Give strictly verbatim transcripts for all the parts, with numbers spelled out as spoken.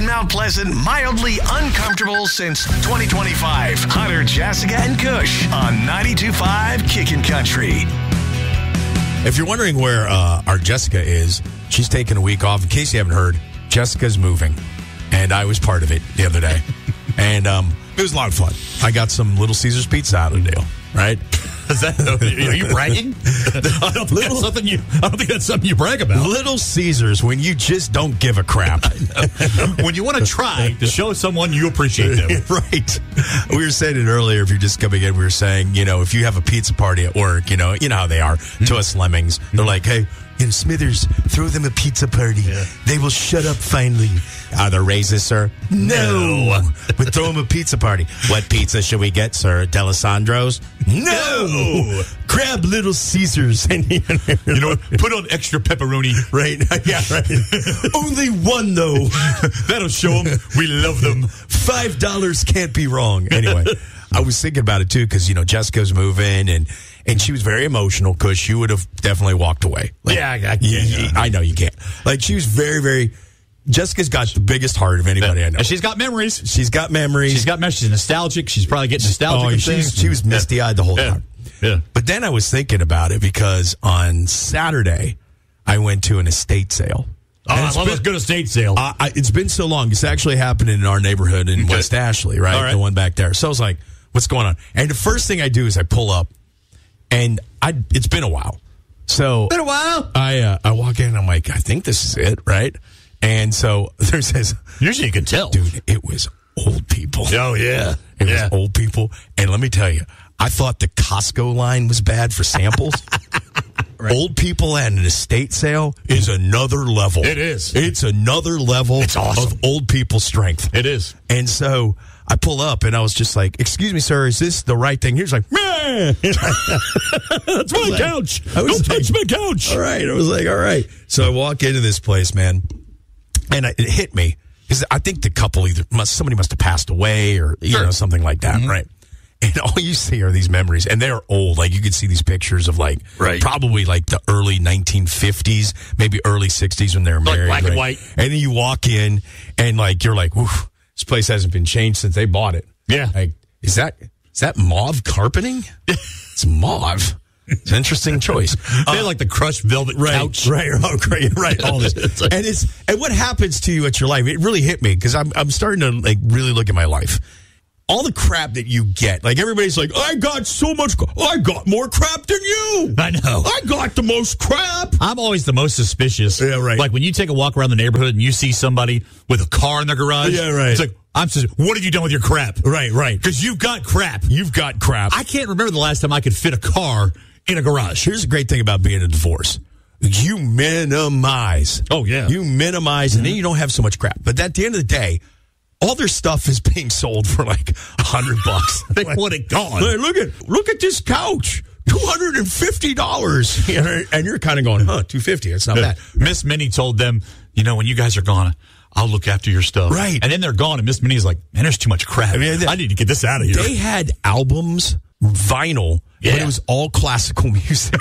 in Mount Pleasant, mildly uncomfortable since twenty twenty-five. Hunter, Jessica, and Kush on ninety-two point five Kickin' Country. If you're wondering where uh, our Jessica is, she's taking a week off. In case you haven't heard, Jessica's moving, and I was part of it the other day. and um, it was a lot of fun. I got some Little Caesars pizza out of the deal, right? Is that, are you bragging? I don't think Little, that's something you. I don't think that's something you brag about. Little Caesars, when you just don't give a crap. When you want to try to show someone you appreciate them. Right. We were saying it earlier. If you're just coming in, we were saying, you know, if you have a pizza party at work, you know, you know how they are mm-hmm. to us lemmings. They're like, hey, in Smithers, throw them a pizza party. Yeah. They will shut up finally. Are there raises, sir? No. But throw them a pizza party. What pizza should we get, sir? D'Alessandro's? No. Grab Little Caesars. And, you know what? Put on extra pepperoni. Right. Yeah, right. Only one, though. That'll show them we love them. Five dollars can't be wrong. Anyway, I was thinking about it, too, because, you know, Jessica's moving, and and she was very emotional because she would have definitely walked away. Like, yeah, I, I, yeah, yeah, I know you can't. Like, she was very, very... Jessica's got the biggest heart of anybody yeah. I know. And she's got memories. She's got memories. She's got memories. She's nostalgic. She's probably getting nostalgic. Oh, she was, she was misty-eyed the whole yeah. time. Yeah. But then I was thinking about it because on Saturday, I went to an estate sale. Oh, I love a good estate sale. Uh, I, it's been so long. It's actually happening in our neighborhood in okay. West Ashley, right? All right? The one back there. So I was like, what's going on? And the first thing I do is I pull up, and I it's been a while. So been a while. I uh, I walk in, and I'm like, I think this is it, right? And so there's this. Usually you can tell. Dude, it was old people. Oh, yeah. It yeah. was old people. And let me tell you, I thought the Costco line was bad for samples. Right. Old people at an estate sale is another level. It is. It's another level it's awesome. of old people strength. It is. And so I pull up, and I was just like, excuse me, sir, is this the right thing? He was like, man, that's my like, couch. Don't like, touch my couch. All right. I was like, all right. So I walk into this place, man. And it hit me because I think the couple either must somebody must have passed away or you sure. know something like that, mm-hmm. right? And all you see are these memories, and they're old. Like you can see these pictures of like right. probably like the early nineteen fifties, maybe early sixties when they were married, like black right? and white. And then you walk in, and like you're like, "Oof, this place hasn't been changed since they bought it." Yeah, like is that is that mauve carpeting? It's mauve. It's an interesting choice. They had like the crushed velvet right, couch. Right, oh, great, right, all this. It's like, and it's and what happens to you at your life, it really hit me because I'm I'm starting to like really look at my life. All the crap that you get, like everybody's like, I got so much, I got more crap than you. I know. I got the most crap. I'm always the most suspicious. Yeah, right. Like when you take a walk around the neighborhood and you see somebody with a car in their garage. Yeah, right. It's like, I'm suspicious. What have you done with your crap? Right, right. Because you've got crap. You've got crap. I can't remember the last time I could fit a car in a garage. Here's the great thing about being a divorce. You minimize. Oh, yeah. You minimize, and then you don't have so much crap. But at the end of the day, all their stuff is being sold for like a hundred bucks. They want it gone. Hey, look at look at this couch, two hundred and fifty dollars, and you're kind of going, huh, two fifty? That's not bad. Miss Minnie told them, you know, when you guys are gone, I'll look after your stuff. Right. And then they're gone, and Miss Minnie's like, man, there's too much crap. I, mean, they, I need to get this out of here. They had albums, vinyl. Yeah. But it was all classical music.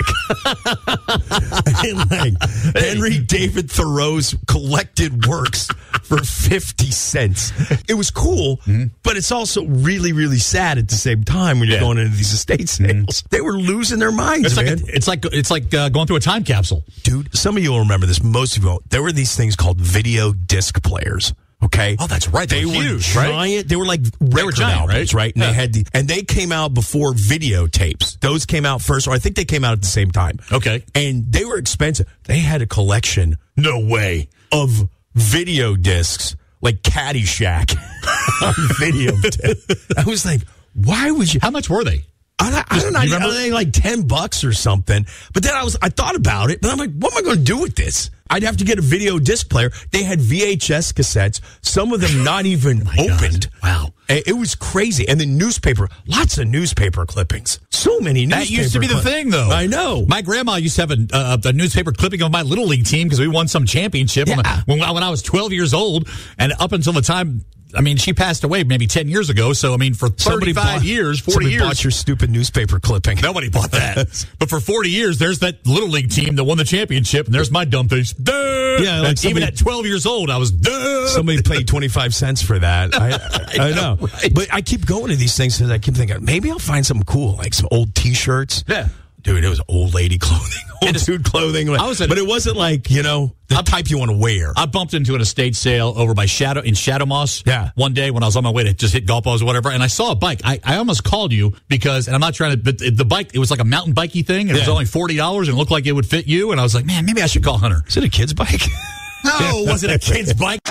And like Henry David Thoreau's collected works for fifty cents. It was cool, mm-hmm. but it's also really, really sad at the same time when you're yeah. going into these estate sales. Mm-hmm. They were losing their minds, it's man. Like a, it's like it's like uh, going through a time capsule. Dude, some of you will remember this. Most of you won't. There were these things called video disc players. Okay. Oh, that's right. They, they were huge, giant. Right? They were like record they were giant, albums, right? right? And yeah. they had the, and they came out before videotapes. Those came out first, or I think they came out at the same time. Okay. And they were expensive. They had a collection. No way. Of video discs, like Caddyshack on video disc. I was like, why would you? How much were they? I, I don't know. You remember? They like ten bucks or something. But then I was, I thought about it, but I'm like, what am I going to do with this? I'd have to get a video disc player. They had V H S cassettes, some of them not even oh opened. God. Wow. It was crazy. And the newspaper, lots of newspaper clippings. So many newspaper That used to be the clip- thing, though. I know. My grandma used to have a, uh, a newspaper clipping of my Little League team because we won some championship yeah. when, I, when I was twelve years old. And up until the time I mean, she passed away maybe ten years ago. So, I mean, for Somebody thirty-five bought- years, forty somebody years. bought your stupid newspaper clipping. Nobody bought that. But for forty years, there's that Little League team that won the championship, and there's my dumb face. Duh! Yeah, like And somebody- even at twelve years old, I was duh! Somebody paid twenty-five cents for that. I, I, I know. right. But I keep going to these things because I keep thinking, maybe I'll find something cool, like some old T-shirts. Yeah. Dude, it was old lady clothing, old dude clothing. I was at- but it wasn't like, you know, the type you want to wear. I bumped into an estate sale over by Shadow in Shadow Moss Yeah. one day when I was on my way to just hit golf balls or whatever, and I saw a bike. I, I almost called you because, and I'm not trying to, but the bike, it was like a mountain bikey thing, and it was Yeah. only forty dollars, and it looked like it would fit you, and I was like, man, maybe I should call Hunter. Is it a kid's bike? No, was it a kid's bike?